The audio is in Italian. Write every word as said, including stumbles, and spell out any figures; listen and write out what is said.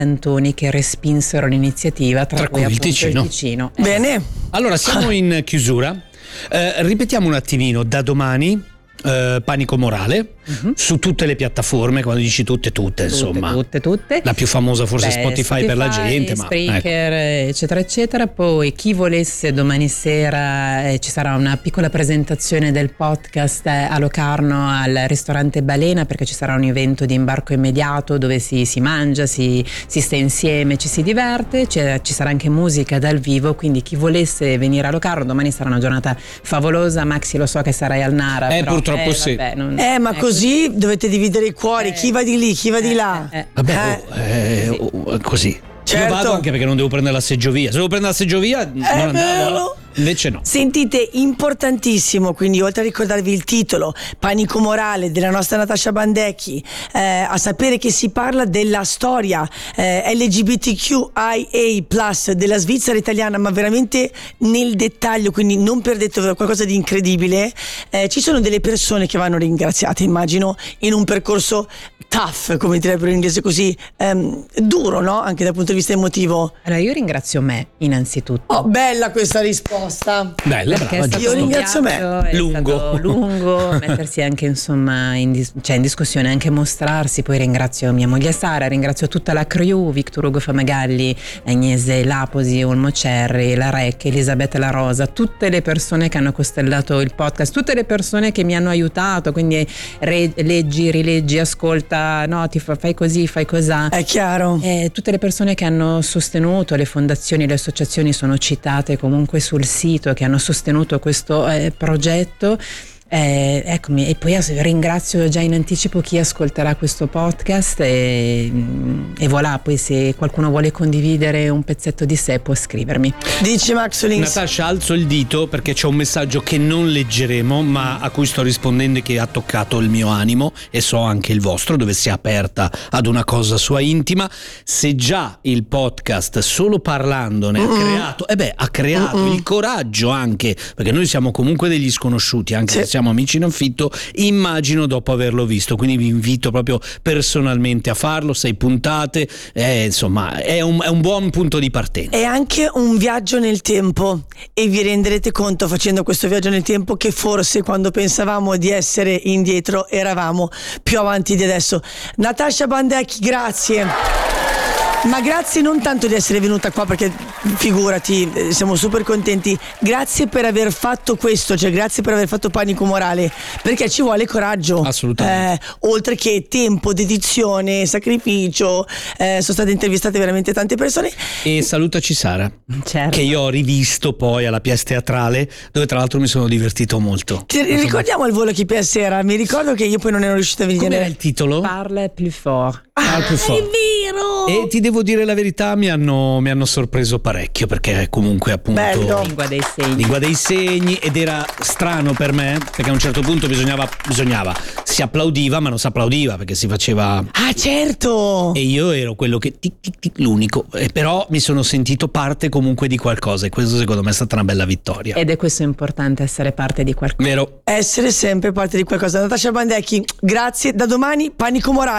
cantoni che respinsero l'iniziativa, tra, tra cui il Ticino. il Ticino. Eh. Bene. Allora siamo in chiusura, eh, ripetiamo un attimino da domani. Uh, Panico Morale uh-huh. su tutte le piattaforme, quando dici tutte tutte, tutte insomma tutte tutte la più famosa forse Beh, Spotify, Spotify per la gente, Spreaker, ma ecco. eccetera eccetera. Poi chi volesse, domani sera eh, ci sarà una piccola presentazione del podcast eh, a Locarno al ristorante Balena, perché ci sarà un evento di imbarco immediato dove si, si mangia, si, si sta insieme, ci si diverte, C'è, ci sarà anche musica dal vivo, quindi chi volesse venire a Locarno, domani sarà una giornata favolosa. Maxi, lo so che sarai al Nara, eh, però purtroppo eh, sì vabbè, non, eh ma eh, così dovete dividere i cuori, eh, chi va di lì, chi va eh, di là. eh, eh. Vabbè, eh, eh, oh, così. Certo. Io vado anche perché non devo prendere la seggiovia. Se devo prendere la seggiovia non andavo. Invece no. Sentite, importantissimo, quindi oltre a ricordarvi il titolo Panico Morale della nostra Natascia Bandecchi, eh, a sapere che si parla della storia eh, L G B T Q I A plus della Svizzera italiana, ma veramente nel dettaglio, quindi non perdete qualcosa di incredibile. Eh, ci sono delle persone che vanno ringraziate, immagino, in un percorso tough, come direbbero in inglese, così ehm, duro, no? Anche dal punto di vista emotivo. Allora io ringrazio me innanzitutto. Oh, bella questa risposta. Bella, perché brava, è stato io un ringrazio viaggio, me. è Lungo. stato lungo, mettersi anche insomma in, dis- cioè in discussione, anche mostrarsi. Poi ringrazio mia moglie Sara, ringrazio tutta la crew, Victor Ugo Famagalli, Agnese Laposi, Olmo Cerri, la Rec, Elisabetta La Rosa, tutte le persone che hanno costellato il podcast, tutte le persone che mi hanno aiutato, quindi re- leggi, rileggi, ascolta, no, ti fa, fai così, fai cosà. È chiaro. Eh, tutte le persone che hanno sostenuto, le fondazioni, le associazioni sono citate comunque sul sito, che hanno sostenuto questo eh, progetto. Eh, eccomi, e poi ringrazio già in anticipo chi ascolterà questo podcast e, e voilà, poi se qualcuno vuole condividere un pezzetto di sé può scrivermi. Dici Max Olins. Natascia, alzo il dito perché c'è un messaggio che non leggeremo ma a cui sto rispondendo e che ha toccato il mio animo e so anche il vostro, dove si è aperta ad una cosa sua intima. Se già il podcast solo parlandone Mm-mm. ha creato eh beh, ha creato Mm-mm. il coraggio anche, perché noi siamo comunque degli sconosciuti, anche sì. se siamo amici in affitto, immagino dopo averlo visto, quindi vi invito proprio personalmente a farlo. Sei puntate, eh, insomma è un, è un buon punto di partenza. È anche un viaggio nel tempo e vi renderete conto facendo questo viaggio nel tempo che forse quando pensavamo di essere indietro eravamo più avanti di adesso. Natascia Bandecchi, grazie. Ma grazie non tanto di essere venuta qua, perché figurati, siamo super contenti. Grazie per aver fatto questo, cioè grazie per aver fatto Panico Morale, perché ci vuole coraggio. Assolutamente. Eh, oltre che tempo, dedizione, sacrificio. Eh, sono state intervistate veramente tante persone. E salutaci Sara, certo. che io ho rivisto poi alla Pièce Teatrale, dove tra l'altro mi sono divertito molto. Ti ricordiamo al volo chi pièce era? Mi ricordo che io poi non ero riuscita a venire. Com'era il titolo? Parle plus fort. Ah, Parle plus fort. È vero! E ti devo dire la verità, mi hanno, mi hanno sorpreso parecchio, perché comunque appunto Bello. Lingua dei segni. Lingua dei segni, ed era strano per me perché a un certo punto bisognava, bisognava si applaudiva ma non si applaudiva perché si faceva. Ah, certo! E io ero quello che tic tic tic l'unico, e però mi sono sentito parte comunque di qualcosa, e questo secondo me è stata una bella vittoria. Ed è questo importante, essere parte di qualcosa. Vero? Essere sempre parte di qualcosa. Natascia Bandecchi, grazie. Da domani Panico Morale.